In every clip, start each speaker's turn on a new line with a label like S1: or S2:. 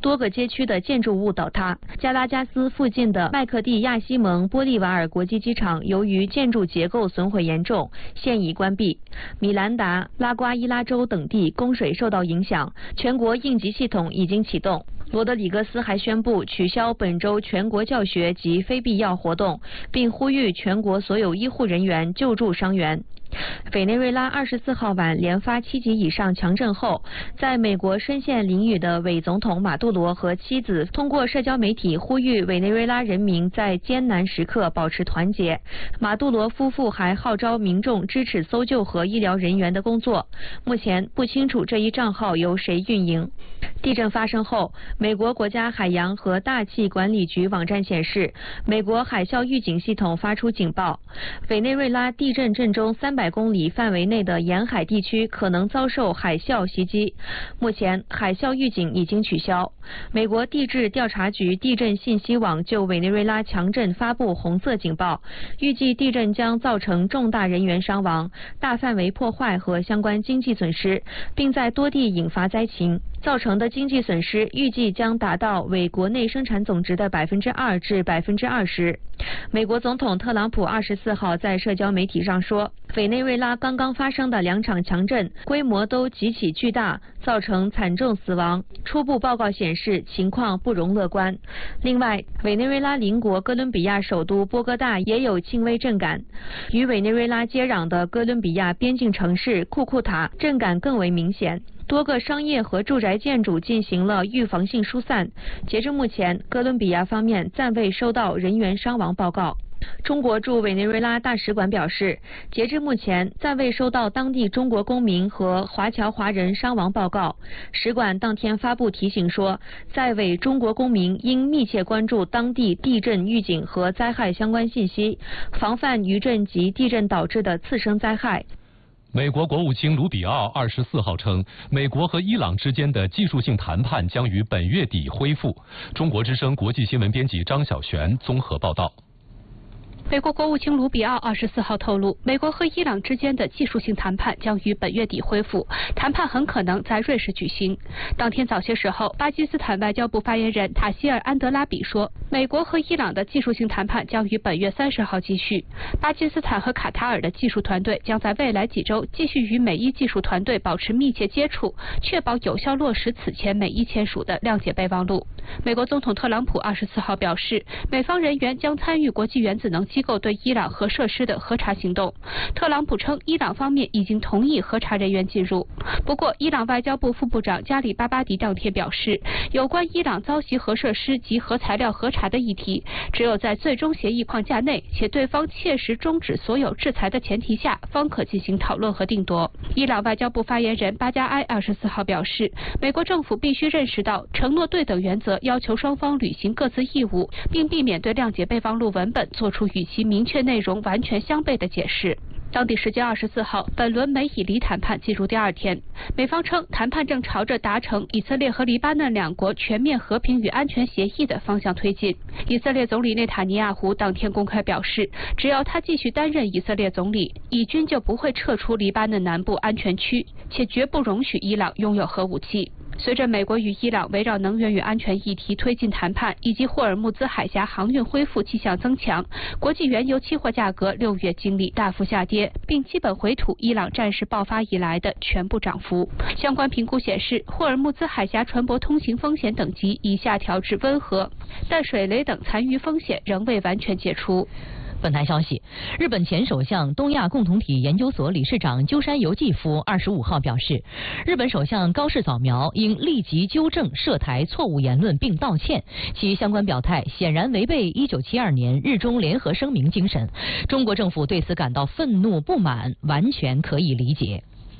S1: 多个街区的建筑物倒塌。加拉加斯附近的麦克蒂亚西蒙玻利瓦尔国际机场由于建筑结构损毁严重，现已关闭。米兰达、拉瓜伊拉州等地供水受到影响，全国应急系统已经启动。罗德里戈斯还宣布取消本周全国教学及非必要活动，并呼吁全国所有医护人员救助伤员。委内瑞拉24号晚连发7级以上强震后，在美国深陷囹圄的伪总统马杜罗和妻子通过社交媒体呼吁委内瑞拉人民在艰难时刻保持团结。马杜罗夫妇还号召民众支持搜救和医疗人员的工作。目前不清楚这一账号由谁运营。地震发生后，美国国家海洋和大气管理局网站显示，美国海啸预警系统发出警报，委内瑞拉地震震中300公里范围内的沿海地区可能遭受海啸袭击。目前海啸预警已经取消。美国地质调查局地震信息网就委内瑞拉强震发布红色警报，预计地震将造成重大人员伤亡、大范围破坏和相关经济损失，并在多地引发灾情。造成的经济损失预计将达到为国内生产总值的2%至20%。美国总统特朗普24号在社交媒体上说，委内瑞拉刚刚发生的2场强震规模都极其巨大，造成惨重死亡。初步报告显示情况不容乐观。另外，委内瑞拉邻国哥伦比亚首都波哥大也有轻微震感，与委内瑞拉接壤的哥伦比亚边境城市库库塔震感更为明显。多个商业和住宅建筑进行了预防性疏散。截至目前，哥伦比亚方面暂未收到人员伤亡报告。中国驻委内瑞拉大使馆表示，截至目前暂未收到当地中国公民和华侨华人伤亡报告。使馆当天发布提醒说，在委中国公民应密切关注当地地震预警和灾害相关信息，防范余震及地震导致的次生灾害。
S2: 美国国务卿卢比奥24号称，美国和伊朗之间的技术性谈判将于本月底恢复。中国之声国际新闻编辑张晓璇综合报道。
S3: 美国国务卿卢比奥24号透露，美国和伊朗之间的技术性谈判将于本月底恢复，谈判很可能在瑞士举行。当天早些时候，巴基斯坦外交部发言人塔希尔·安德拉比说，美国和伊朗的技术性谈判将于本月30号继续。巴基斯坦和卡塔尔的技术团队将在未来几周继续与美伊技术团队保持密切接触，确保有效落实此前美伊签署的谅解备忘录。美国总统特朗普24号表示，美方人员将参与国际原子能机构对伊朗核设施的核查行动。特朗普称，伊朗方面已经同意核查人员进入。不过，伊朗外交部副部长加里巴巴迪当天表示，有关伊朗遭袭核设施及核材料核查的议题，只有在最终协议框架内，且对方切实终止所有制裁的前提下，方可进行讨论和定夺。伊朗外交部发言人巴加埃24号表示，美国政府必须认识到承诺对等原则要求双方履行各自义务，并避免对谅解备忘录文本作出与其明确内容完全相悖的解释。当地时间24号，本轮美以黎谈判进入第2天。美方称，谈判正朝着达成以色列和黎巴嫩2国全面和平与安全协议的方向推进。以色列总理内塔尼亚胡当天公开表示，只要他继续担任以色列总理，以军就不会撤出黎巴嫩南部安全区，且绝不容许伊朗拥有核武器。随着美国与伊朗围绕能源与安全议题推进谈判，以及霍尔木兹海峡航运恢复迹象增强，国际原油期货价格6月经历大幅下跌，并基本回吐伊朗战事爆发以来的全部涨幅。相关评估显示，霍尔木兹海峡船舶通行风险等级已下调至温和，但水雷等残余风险仍未完全解除。
S4: 本台消息，日本前首相、东亚共同体研究所理事长鸠山由纪夫25号表示，日本首相高市早苗应立即纠正涉台错误言论并道歉，其相关表态显然违背1972年日中联合声明精神，中国政府对此感到愤怒不满，完全可以理解。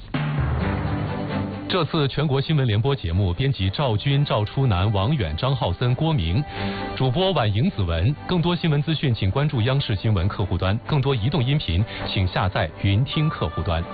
S2: 这次全国新闻联播节目，编辑赵军、赵初南、王远、张浩森、郭明，主播婉莹、子文。更多新闻资讯，请关注央视新闻客户端；更多移动音频，请下载云听客户端。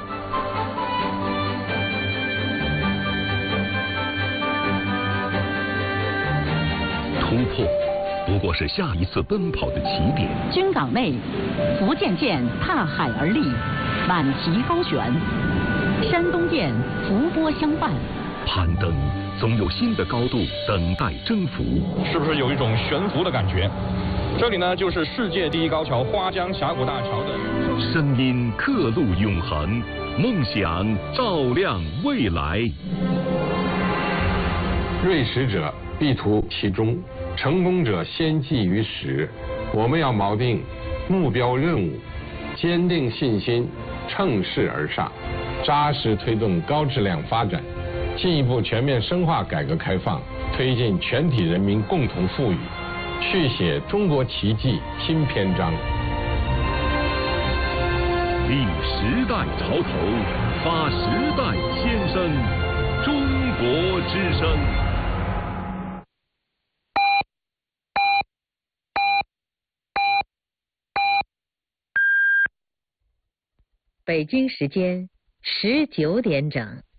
S5: 突破不过是下一次奔跑的起点。
S6: 军港内，福建舰踏海而立，满旗高悬；山东舰伏波相伴，
S5: 攀登总有新的高度等待征服，
S7: 是不是有一种悬浮的感觉？这里呢，就是世界第一高桥花江峡谷大桥的
S5: 声音刻录永恒，梦想照亮未来。
S8: 锐识者必图其中，成功者先记于始。我们要锚定目标任务，坚定信心，乘势而上，扎实推动高质量发展，进一步全面深化改革开放，推进全体人民共同富裕，续写中国奇迹新篇章。
S5: 立时代潮头，发时代先声，中国之声。
S9: 北京时间19点整。